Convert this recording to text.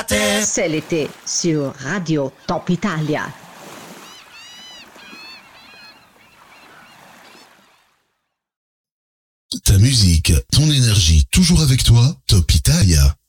estate. C'est l'été sur Radio Top Italia. Ta musique, ton énergie, toujours avec toi, Top Italia.